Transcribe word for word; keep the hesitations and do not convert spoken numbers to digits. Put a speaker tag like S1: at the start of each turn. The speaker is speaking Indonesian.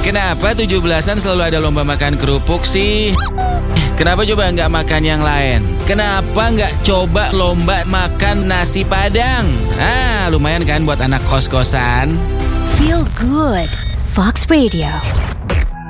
S1: Kenapa tujuh belasan selalu ada lomba makan kerupuk sih? Kenapa coba nggak makan yang lain? Kenapa nggak coba lomba makan nasi Padang? Ah, lumayan kan buat anak kos-kosan.
S2: Feel good. Fox Radio.